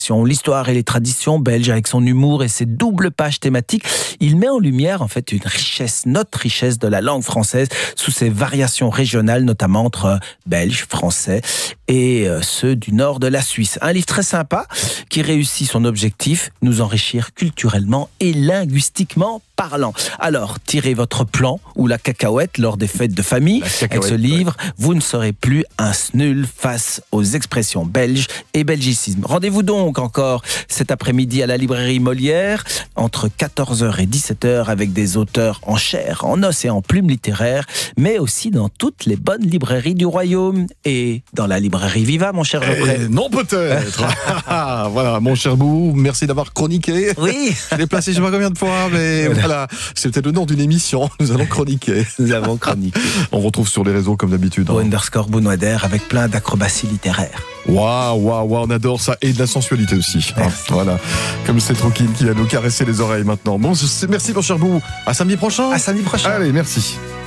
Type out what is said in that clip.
l'histoire et les traditions belges avec son humour et ses doubles pages thématiques. Il met en lumière en fait notre richesse de la langue française sous ses variations régionales, notamment entre belges, français et ceux du nord de la Suisse. Un livre très sympa qui réussit son objectif, nous enrichir culturellement et linguistiquement parlant. Alors, tirez votre plan ou la cacahuète lors des fêtes de famille. Avec ce livre, vous ne serez plus un snul face aux expressions belges et belgicismes. Rendez-vous donc encore cet après-midi à la librairie Molière entre 14h et 17h avec des auteurs en chair, en os et en plumes littéraires, mais aussi dans toutes les bonnes librairies du royaume et dans la librairie Viva, mon cher Geoffrey. Non, peut-être. Voilà, mon cher Bou, merci d'avoir chroniqué. Oui. Je l'ai placé je sais pas combien de fois, mais voilà, c'était le nom d'une émission. Nous allons chroniquer. Nous avons chroniqué. On retrouve sur les réseaux comme d'habitude. _Bounoider avec plein d'acrobaties littéraires. Waouh, on adore ça. Et de la sensualité aussi. Voilà. Comme c'est tranquille qui va nous caresser les oreilles maintenant. Bon, merci mon cher Bou. À samedi prochain. À samedi prochain. Allez, merci.